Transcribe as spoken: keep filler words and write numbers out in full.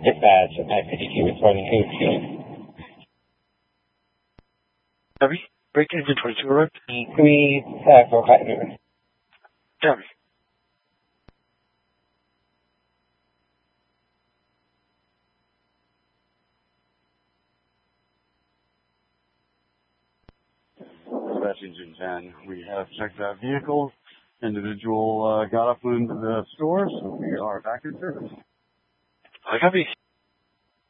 Dispatch at nine fifty-two responding to Copy. Break engine twenty-two, right? three, uh, four, five, Copy. Dispatch engine ten. We have checked that vehicle. Individual uh, got up into the store, so we are back in service. I copy.